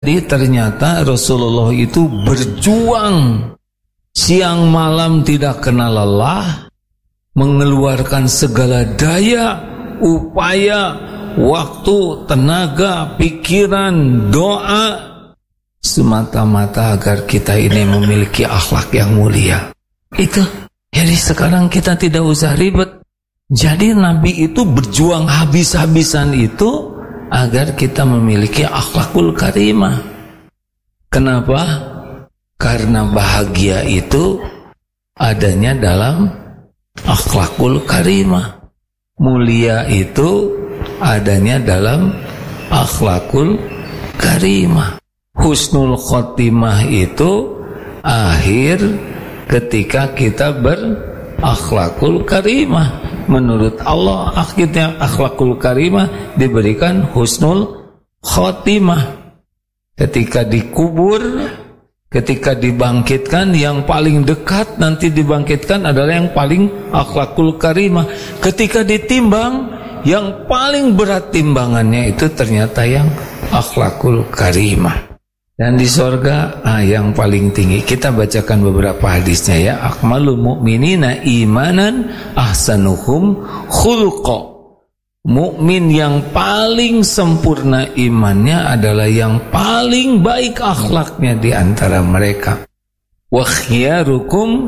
Jadi ternyata Rasulullah itu berjuang siang malam tidak kenal lelah, mengeluarkan segala daya, upaya, waktu, tenaga, pikiran, doa, semata-mata agar kita ini memiliki akhlak yang mulia. Itu. Jadi sekarang kita tidak usah ribet. Jadi Nabi itu berjuang habis-habisan itu agar kita memiliki akhlakul karimah. Kenapa? Karena bahagia itu adanya dalam akhlakul karimah. Mulia itu adanya dalam akhlakul karimah. Husnul khotimah itu akhir ketika kita berakhlakul karimah. Menurut Allah akhirnya akhlakul karimah diberikan husnul khotimah. Ketika dikubur, ketika dibangkitkan, yang paling dekat nanti dibangkitkan adalah yang paling akhlakul karimah. Ketika ditimbang, yang paling berat timbangannya itu ternyata yang akhlakul karimah. Dan di sorga yang paling tinggi. Kita bacakan beberapa hadisnya ya. Akmalul mu'minina imanan ahsanuhum khuluqa. Mukmin yang paling sempurna imannya adalah yang paling baik akhlaknya di antara mereka. Wa khiyarukum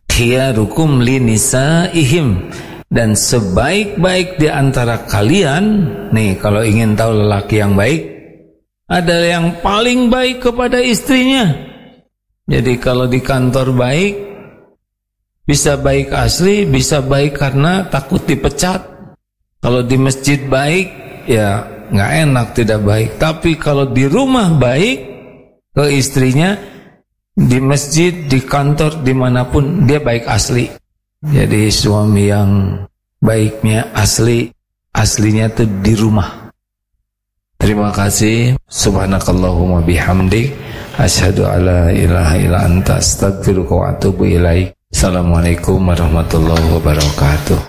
linisaihim. Dan sebaik-baik di antara kalian, nih kalau ingin tahu lelaki yang baik, adalah yang paling baik kepada istrinya. Jadi kalau di kantor baik, bisa baik asli, bisa baik karena takut dipecat. Kalau di masjid baik, ya nggak enak tidak baik. Tapi kalau di rumah baik ke istrinya, di masjid, di kantor, dimanapun dia baik asli. Jadi suami yang baiknya aslinya tuh di rumah. Terima kasih. Subhanakallahumma bihamdik, asyhadu alla ilaha illa anta, astaghfiruka wa atubu ilaik. Assalamualaikum warahmatullahi wabarakatuh.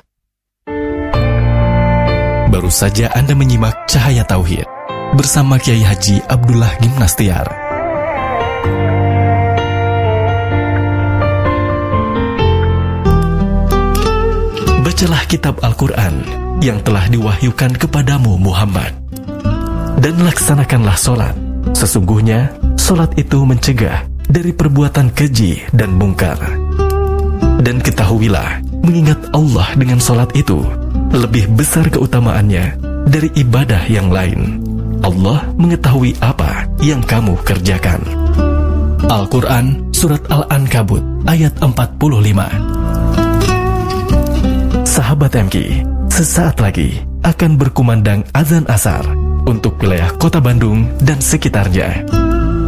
Baru saja Anda menyimak Cahaya Tauhid bersama Kiai Haji Abdullah Gimnastiar. Bacalah kitab Al-Quran yang telah diwahyukan kepadamu Muhammad, dan laksanakanlah solat. Sesungguhnya solat itu mencegah dari perbuatan keji dan mungkar. Dan ketahuilah, mengingat Allah dengan solat itu lebih besar keutamaannya dari ibadah yang lain. Allah mengetahui apa yang kamu kerjakan. Al-Quran Surat Al-Ankabut ayat 45. Sahabat MK, sesaat lagi akan berkumandang azan asar untuk wilayah Kota Bandung dan sekitarnya.